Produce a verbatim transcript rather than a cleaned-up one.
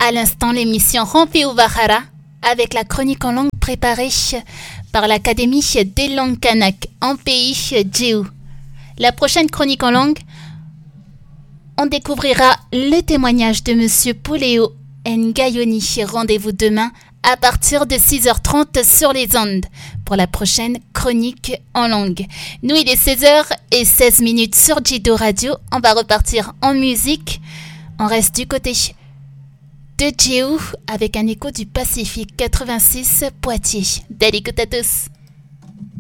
À l'instant, l'émission Rampi Uvahara avec la chronique en langue préparée par l'Académie des langues kanak en pays Djiou. La prochaine chronique en langue, on découvrira le témoignage de Monsieur Pouléo Ngayoni. Rendez-vous demain à partir de six heures trente sur les ondes pour la prochaine chronique en langue. Nous, il est seize heures seize minutes sur Jido Radio. On va repartir en musique. On reste du côté de Djiou avec un écho du Pacifique quatre-vingt-six Poitiers. Belle écoute à tous.